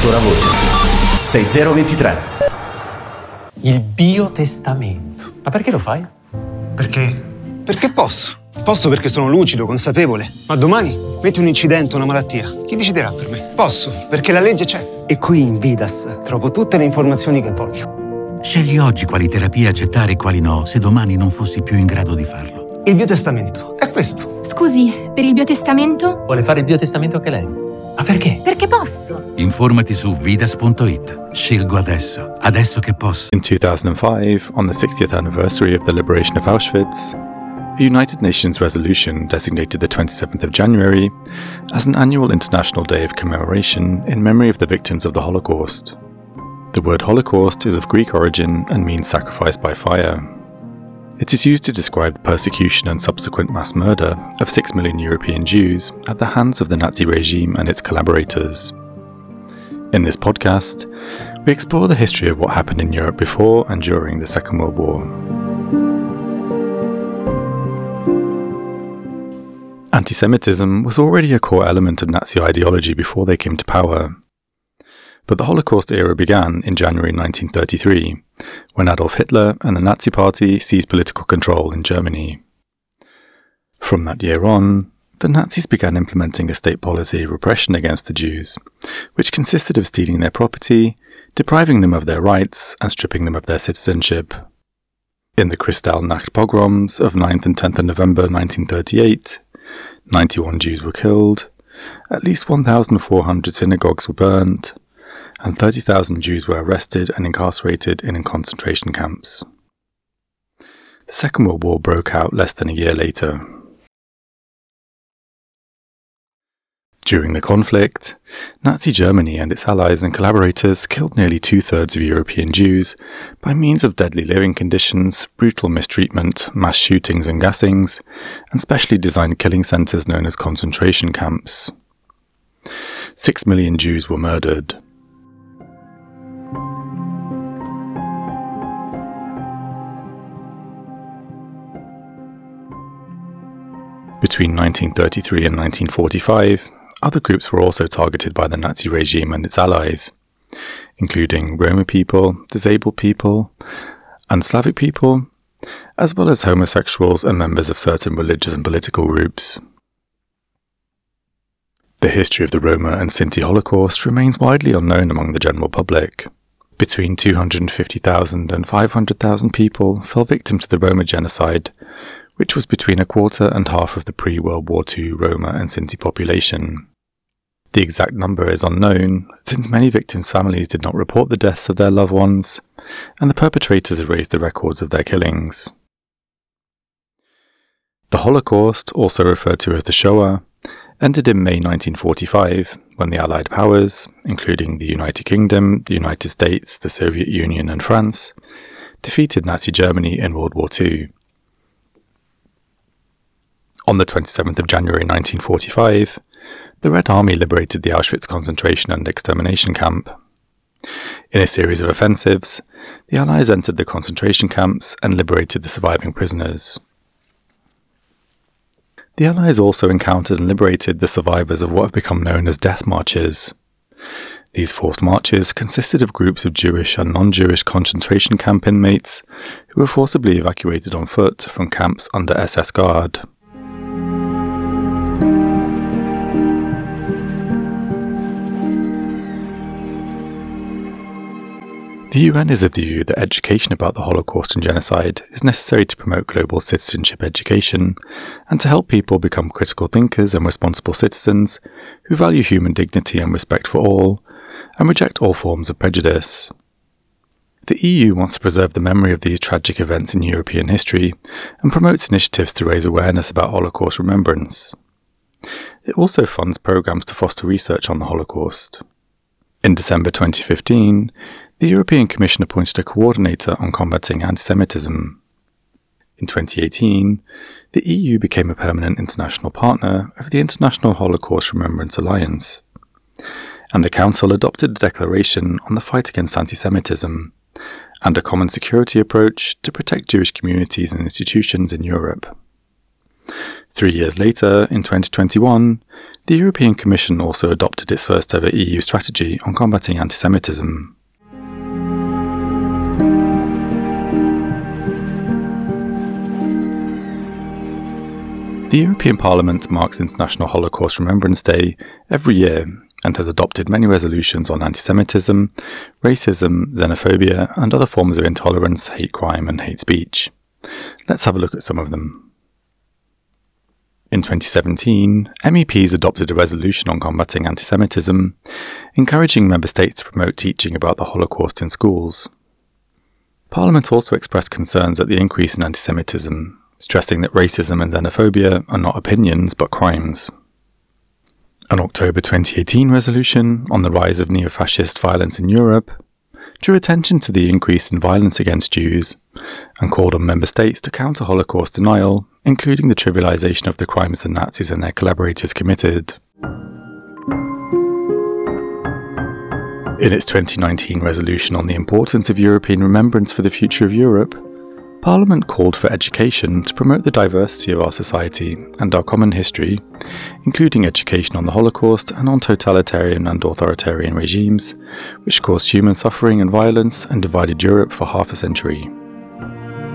Ancora voce. 6023. Il biotestamento. Ma perché lo fai? Perché? Perché posso. Posso perché sono lucido, consapevole. Ma domani metti un incidente, una malattia. Chi deciderà per me? Posso, perché la legge c'è. E qui in Vidas trovo tutte le informazioni che voglio. Scegli oggi quali terapie accettare e quali no, se domani non fossi più in grado di farlo. Il biotestamento è questo. Scusi, per il biotestamento? Vuole fare il biotestamento anche lei? Ma perché? Perché posso. Informati su vidas.it. Scelgo adesso che posso. In 2005, on the 60th anniversary of the liberation of Auschwitz, a United Nations resolution designated the 27th of January as an annual international day of commemoration in memory of the victims of the Holocaust. The word Holocaust is of Greek origin and means sacrifice by fire. It is used to describe the persecution and subsequent mass murder of 6 million European Jews at the hands of the Nazi regime and its collaborators. In this podcast, we explore the history of what happened in Europe before and during the Second World War. Anti-Semitism was already a core element of Nazi ideology before they came to power. But the Holocaust era began in January 1933, when Adolf Hitler and the Nazi Party seized political control in Germany. From that year on, the Nazis began implementing a state policy of repression against the Jews, which consisted of stealing their property, depriving them of their rights, and stripping them of their citizenship. In the Kristallnacht pogroms of 9th and 10th of November 1938, 91 Jews were killed, at least 1,400 synagogues were burned, and 30,000 Jews were arrested and incarcerated in concentration camps. The Second World War broke out less than a year later. During the conflict, Nazi Germany and its allies and collaborators killed nearly 2/3 of European Jews by means of deadly living conditions, brutal mistreatment, mass shootings and gassings, and specially designed killing centres known as concentration camps. 6 million Jews were murdered. Between 1933 and 1945, other groups were also targeted by the Nazi regime and its allies, including Roma people, disabled people, and Slavic people, as well as homosexuals and members of certain religious and political groups. The history of the Roma and Sinti Holocaust remains widely unknown among the general public. Between 250,000 and 500,000 people fell victim to the Roma genocide, which was between a quarter and half of the pre-World War II Roma and Sinti population. The exact number is unknown, since many victims' families did not report the deaths of their loved ones, and the perpetrators erased the records of their killings. The Holocaust, also referred to as the Shoah, ended in May 1945, when the Allied powers, including the United Kingdom, the United States, the Soviet Union and France, defeated Nazi Germany in World War II. On the 27th of January 1945, the Red Army liberated the Auschwitz concentration and extermination camp. In a series of offensives, the Allies entered the concentration camps and liberated the surviving prisoners. The Allies also encountered and liberated the survivors of what have become known as death marches. These forced marches consisted of groups of Jewish and non-Jewish concentration camp inmates who were forcibly evacuated on foot from camps under SS guard. The UN is of the view that education about the Holocaust and genocide is necessary to promote global citizenship education and to help people become critical thinkers and responsible citizens who value human dignity and respect for all, and reject all forms of prejudice. The EU wants to preserve the memory of these tragic events in European history and promotes initiatives to raise awareness about Holocaust remembrance. It also funds programs to foster research on the Holocaust. In December 2015, the European Commission appointed a coordinator on combating anti-Semitism. In 2018, the EU became a permanent international partner of the International Holocaust Remembrance Alliance, and the Council adopted a declaration on the fight against anti-Semitism and a common security approach to protect Jewish communities and institutions in Europe. 3 years later, in 2021, The European Commission also adopted its first ever EU strategy on combating anti-Semitism. The European Parliament marks International Holocaust Remembrance Day every year and has adopted many resolutions on anti-Semitism, racism, xenophobia, and other forms of intolerance, hate crime, and hate speech. Let's have a look at some of them. In 2017, MEPs adopted a resolution on combating anti-Semitism, encouraging member states to promote teaching about the Holocaust in schools. Parliament also expressed concerns at the increase in anti-Semitism, stressing that racism and xenophobia are not opinions but crimes. An October 2018 resolution on the rise of neo-fascist violence in Europe drew attention to the increase in violence against Jews and called on member states to counter Holocaust denial, including the trivialization of the crimes the Nazis and their collaborators committed. In its 2019 resolution on the importance of European remembrance for the future of Europe, Parliament called for education to promote the diversity of our society and our common history, including education on the Holocaust and on totalitarian and authoritarian regimes, which caused human suffering and violence and divided Europe for half a century.